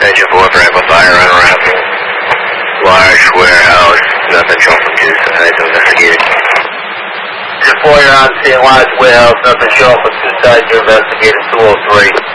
Engine 4 for Echo Fire on around. Large warehouse, nothing shown from Tucson. Heads investigated. Engine 4, you're on scene, large warehouse, nothing showing from Tucson. You're investigating 203.